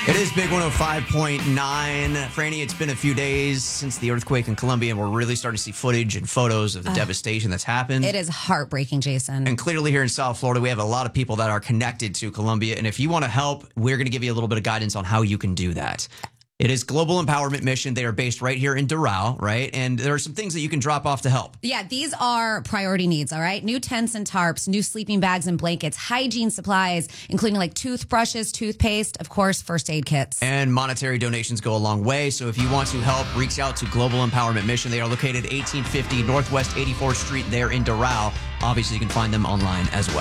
It is Big 105.9. Franny, it's been a few days since the earthquake in Colombia, and we're really starting to see footage and photos of the devastation that's happened. It is heartbreaking, Jason. And clearly here in South Florida, we have a lot of people that are connected to Colombia. And if you want to help, we're going to give you a little bit of guidance on how you can do that. It is Global Empowerment Mission. They are based right here in Doral, right? And there are some things that you can drop off to help. Yeah, these are priority needs, all right? New tents and tarps, new sleeping bags and blankets, hygiene supplies, including like toothbrushes, toothpaste, of course, first aid kits. And monetary donations go a long way. So if you want to help, reach out to Global Empowerment Mission. They are located 1850 Northwest 84th Street there in Doral. Obviously, you can find them online as well.